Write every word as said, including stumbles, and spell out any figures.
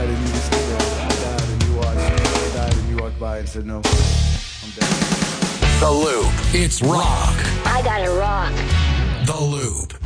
died and you were still there. I died and you watched. I died and you walked by and said, no, I'm dead. The Loop. It's rock. I gotta rock. The Loop.